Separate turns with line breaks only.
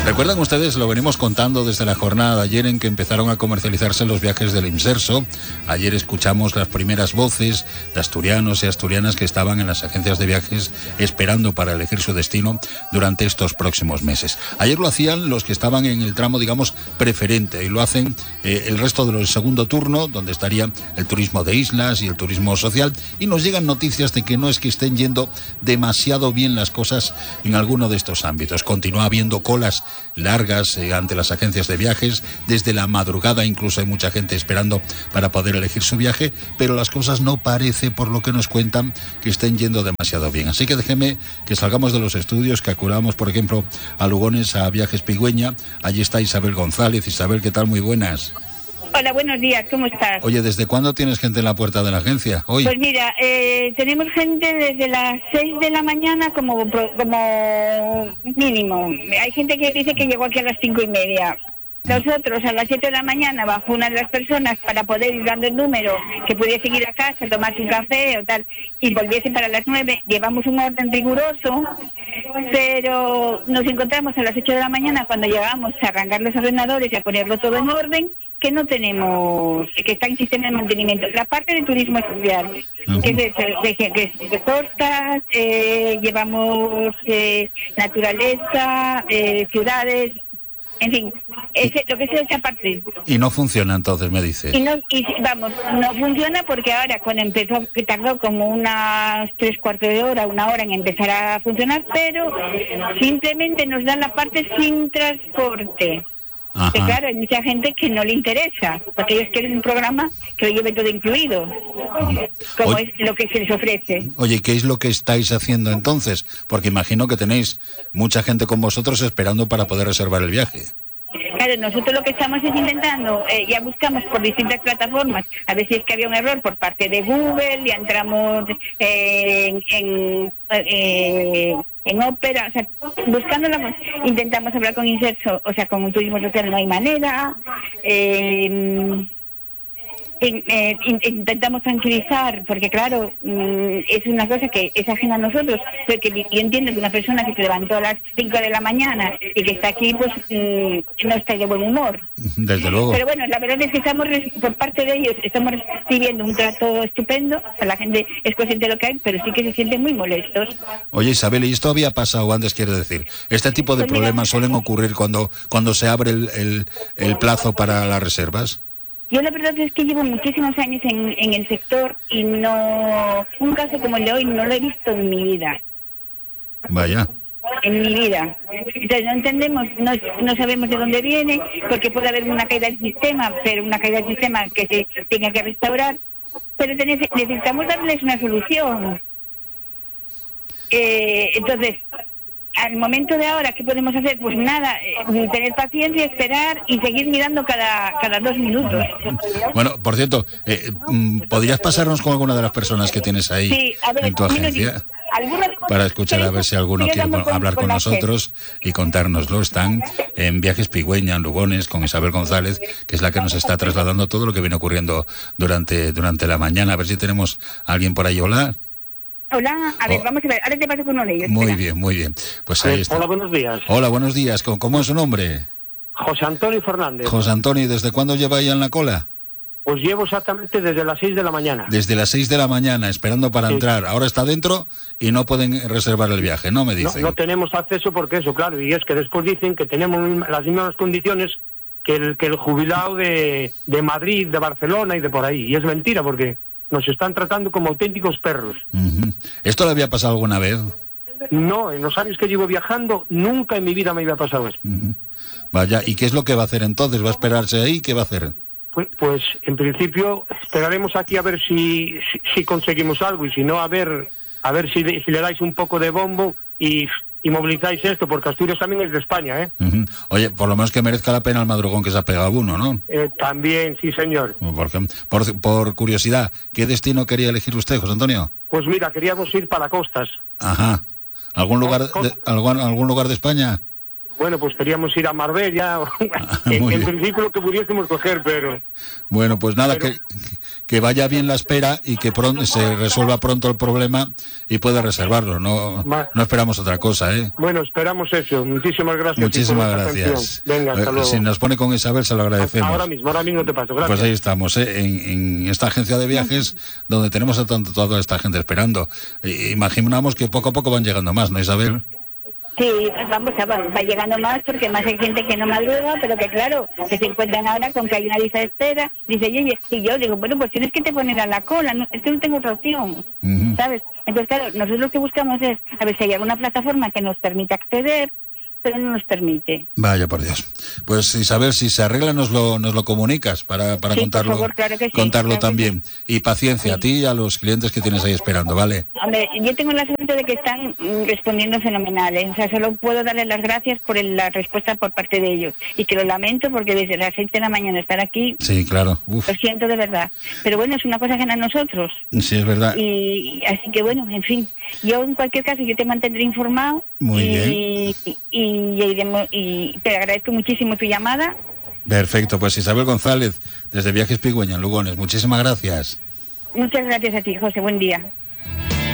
¿Recuerdan ustedes? Lo venimos contando desde la jornada de ayer en que empezaron a comercializarse los viajes del Imserso. Ayer escuchamos las primeras voces de asturianos y asturianas que estaban en las agencias de viajes esperando para elegir su destino durante estos próximos meses. Ayer lo hacían los que estaban en el tramo, digamos, preferente, y lo hacen el resto de los segundo turno, donde estaría el turismo de islas y el turismo social, y nos llegan noticias de que no es que estén yendo demasiado bien las cosas en alguno de estos ámbitos. Continúa habiendo colas largas ante las agencias de viajes, desde la madrugada incluso hay mucha gente esperando para poder elegir su viaje, pero las cosas no parece, por lo que nos cuentan, que estén yendo demasiado bien. Así que déjeme que salgamos de los estudios, que acudamos, por ejemplo, a Lugones, a Viajes Pigüeña. Allí está Isabel González. Isabel, ¿qué tal? Muy buenas.
Hola, buenos días, ¿cómo estás?
Oye, ¿desde cuándo tienes gente en la puerta de la agencia? Hoy.
Pues mira, tenemos gente desde las 6 de la mañana como mínimo. Hay gente que dice que llegó aquí a las 5:30. Nosotros a las 7 de la mañana bajó una de las personas para poder ir dando el número, que pudiese ir a casa, tomarse un café o tal, y volviese para las 9. Llevamos un orden riguroso, pero nos encontramos a las 8 de la mañana cuando llegamos a arrancar los ordenadores y a ponerlo todo en orden, que no tenemos, que está en sistema de mantenimiento. La parte de turismo social, que es de costas, llevamos naturaleza, ciudades. En fin, lo que es esa parte.
Y no funciona entonces, me dice.
No funciona porque ahora cuando empezó, que tardó como unas 3/4 de hora, 1 hora en empezar a funcionar, pero simplemente nos dan la parte sin transporte. Que claro, hay mucha gente que no le interesa, porque ellos quieren un programa que lo lleve todo incluido, como es lo que se les ofrece.
Oye, ¿qué es lo que estáis haciendo entonces? Porque imagino que tenéis mucha gente con vosotros esperando para poder reservar el viaje.
Claro, nosotros lo que estamos es intentando, ya buscamos por distintas plataformas, a ver si es que había un error por parte de Google, ya entramos en Opera, o sea, intentamos hablar con Imserso, o sea, con un turismo social no hay manera, intentamos tranquilizar, porque claro, es una cosa que es ajena a nosotros, pero que yo entiendo que una persona que se levantó a las 5 de la mañana y que está aquí, pues no está de buen humor.
Desde luego.
Pero bueno, la verdad es que estamos, por parte de ellos, estamos recibiendo un trato estupendo, o sea, la gente es consciente de lo que hay, pero sí que se sienten muy molestos.
Oye, Isabel, ¿y esto había pasado antes, quiere decir? ¿Este tipo de problemas suelen ocurrir cuando se abre el plazo para las reservas?
Yo la verdad es que llevo muchísimos años en el sector y un caso como el de hoy no lo he visto en mi vida.
Vaya.
En mi vida. Entonces no entendemos, no sabemos de dónde viene, porque puede haber una caída del sistema, pero una caída del sistema que se tenga que restaurar, pero necesitamos darles una solución. Entonces, al momento de ahora, ¿qué podemos hacer? Pues nada, tener paciencia, esperar y seguir mirando cada 2 minutos.
Bueno, por cierto, ¿podrías pasarnos con alguna de las personas que tienes ahí en tu agencia? Para escuchar a ver si alguno quiere hablar con nosotros y contárnoslo. Están en Viajes Pigüeña, en Lugones, con Isabel González, que es la que nos está trasladando todo lo que viene ocurriendo durante la mañana. A ver si tenemos a alguien por ahí. Hola.
Hola, a ver, vamos a ver, ahora te paso con uno de ellos.
Muy bien. Pues ahí está.
Hola, buenos días.
Hola, buenos días. ¿Cómo es su nombre?
José Antonio Fernández.
José Antonio, ¿y desde cuándo lleva ahí en la cola?
Pues llevo exactamente desde las 6 de la mañana.
Desde las 6 de la mañana, esperando para entrar. Ahora está dentro y no pueden reservar el viaje, ¿no? Me dicen.
No tenemos acceso porque eso, claro, y es que después dicen que tenemos las mismas condiciones que el jubilado de Madrid, de Barcelona y de por ahí. Y es mentira porque nos están tratando como auténticos perros.
¿Esto le había pasado alguna vez?
No, en los años que llevo viajando, nunca en mi vida me había pasado eso.
Vaya, ¿y qué es lo que va a hacer entonces? ¿Va a esperarse ahí? ¿Qué va a hacer?
Pues en principio esperaremos aquí a ver si conseguimos algo, y si no, a ver si le dais un poco de bombo y movilizáis esto, porque Asturias también es de España, ¿eh?
Oye, por lo menos que merezca la pena el madrugón que se ha pegado uno, ¿no?
También, sí, señor.
Por curiosidad, ¿qué destino quería elegir usted, José Antonio?
Pues mira, queríamos ir para Costas.
Ajá. ¿Algún lugar de España?
Bueno, pues queríamos ir a Marbella, en principio lo que pudiésemos coger, pero...
Bueno, pues nada, que vaya bien la espera y que pronto se resuelva pronto el problema y pueda reservarlo, no esperamos otra cosa, ¿eh?
Bueno, esperamos eso, muchísimas gracias.
Muchísimas gracias.
Venga, hasta luego.
Si nos pone con Isabel se lo agradecemos.
Ahora mismo te paso, gracias.
Pues ahí estamos, en esta agencia de viajes donde tenemos a toda esta gente esperando. Imaginamos que poco a poco van llegando más, ¿no, Isabel?
Sí, vamos, va llegando más porque más hay gente que no madruga, pero que claro, que se encuentran ahora con que hay una lista de espera. Dice, oye, y yo digo, bueno, pues tienes que te poner a la cola, no, es que no tengo otra opción, ¿sabes? Entonces, claro, nosotros lo que buscamos es a ver si hay alguna plataforma que nos permita acceder, pero no nos permite.
Vaya por Dios. Pues Isabel, si se arregla nos lo comunicas para
sí,
contarlo,
por favor, claro que sí,
contarlo
claro
también.
Que sí.
Y paciencia a ti y a los clientes que tienes ahí esperando, ¿vale?
Hombre, yo tengo la suerte de que están respondiendo fenomenal, ¿eh? O sea, solo puedo darles las gracias por la respuesta por parte de ellos. Y que lo lamento porque desde las 6 de la mañana estar aquí...
Sí, claro. Uf.
Lo siento de verdad. Pero bueno, es una cosa ajena a nosotros.
Sí, es verdad.
Y así que bueno, en fin. Yo en cualquier caso, yo te mantendré informado.
Muy bien.
Y te agradezco muchísimo tu llamada.
Perfecto, pues Isabel González, desde Viajes Pigüeña, en Lugones. Muchísimas gracias.
Muchas gracias a ti, José. Buen día.